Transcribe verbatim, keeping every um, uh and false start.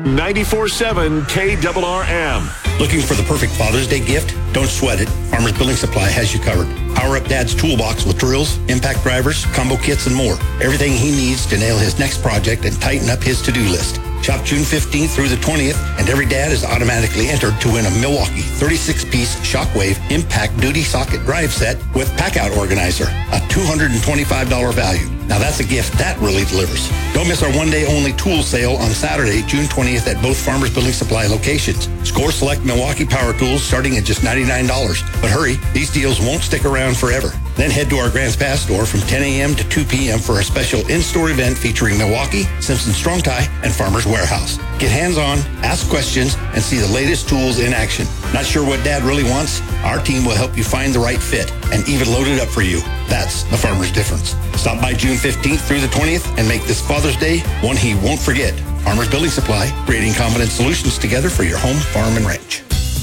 ninety-four point seven K R R M. Looking for the perfect Father's Day gift? Don't sweat it. Farmers Building Supply has you covered. Power up Dad's toolbox with drills, impact drivers, combo kits, and more. Everything he needs to nail his next project and tighten up his to-do list. Shop June fifteenth through the twentieth, and every dad is automatically entered to win a Milwaukee thirty-six piece Shockwave Impact Duty Socket Drive Set with Packout Organizer, a two hundred twenty-five dollars value. Now that's a gift that really delivers. Don't miss our one-day-only tool sale on Saturday, June twentieth at both Farmers Building Supply locations. Score select Milwaukee power tools starting at just ninety-nine dollars. But hurry, these deals won't stick around forever. Then head to our Grants Pass store from ten a.m. to two p.m. for a special in-store event featuring Milwaukee, Simpson Strong Tie, and Farmers Warehouse. Get hands-on, ask questions, and see the latest tools in action. Not sure what Dad really wants? Our team will help you find the right fit and even load it up for you. That's the Farmer's difference. Stop by June fifteenth through the twentieth and make this Father's Day one he won't forget. Farmers Building Supply, creating confident solutions together for your home, farm, and ranch.